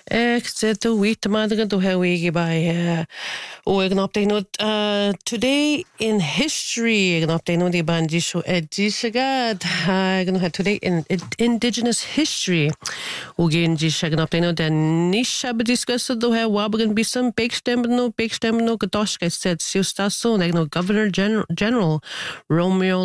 Exceto wheat madagan to Hawaii by Oignopteno today in history Ignopteno di Bandisho Edisagad today in indigenous history Uginji Shagnopteno then Nisha discussed the Wabagan be some big stem no Gadoshka said Siustaso like no Governor General Romeo